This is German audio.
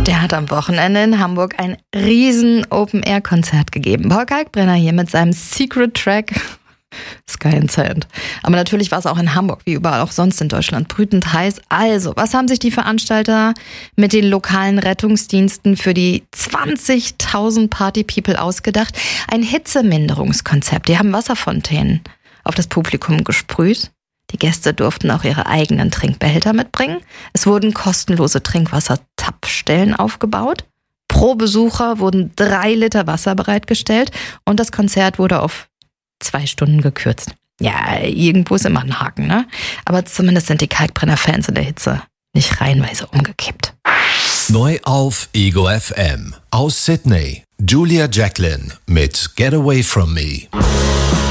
Der hat am Wochenende in Hamburg ein riesen Open-Air-Konzert gegeben. Paul Kalkbrenner hier mit seinem Secret-Track Sky and Sand. Aber natürlich war es auch in Hamburg, wie überall auch sonst in Deutschland, brütend heiß. Also, was haben sich die Veranstalter mit den lokalen Rettungsdiensten für die 20.000 Party-People ausgedacht? Ein Hitzeminderungskonzept. Die haben Wasserfontänen auf das Publikum gesprüht. Die Gäste durften auch ihre eigenen Trinkbehälter mitbringen. Es wurden kostenlose Trinkwassertapfstellen aufgebaut. Pro Besucher wurden 3 Liter Wasser bereitgestellt und das Konzert wurde auf 2 Stunden gekürzt. Ja, irgendwo ist immer ein Haken, ne? Aber zumindest sind die Kalkbrenner-Fans in der Hitze nicht reihenweise umgekippt. Neu auf Ego FM. Aus Sydney, Julia Jacqueline mit Get Away From Me.